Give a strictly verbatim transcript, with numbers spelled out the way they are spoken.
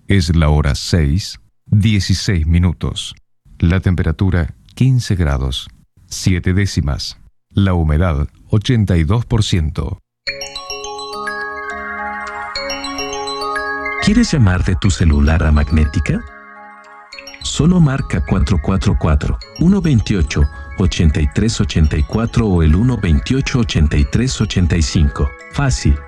Es la hora seis, dieciséis minutos. La temperatura quince grados, siete décimas. La humedad ochenta y dos por ciento. ¿Quieres llamar de tu celular a Magnética? Solo marca cuatro cuatro cuatro, uno dos ocho, ocho tres ocho cuatro o el uno dos ocho, ocho tres ocho cinco. Fácil.